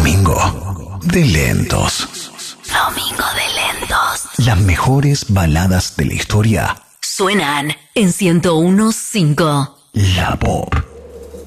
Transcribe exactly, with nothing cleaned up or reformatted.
Domingo de lentos. Domingo de lentos. Las mejores baladas de la historia Suenan en ciento uno punto cinco. La Pop.